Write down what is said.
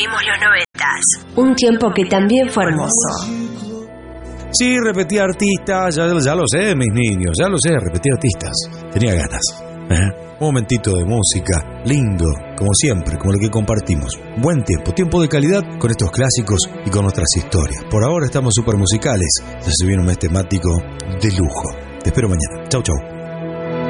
Repetimos los 90s. Un tiempo que también fue hermoso. Sí, repetí artistas, ya lo sé, mis niños, ya lo sé, repetí artistas. Tenía ganas. Un momentito de música, lindo, como siempre, como lo que compartimos. Buen tiempo de calidad con estos clásicos y con nuestras historias. Por ahora estamos súper musicales. Ya se viene un mes temático de lujo. Te espero mañana. Chau, chau.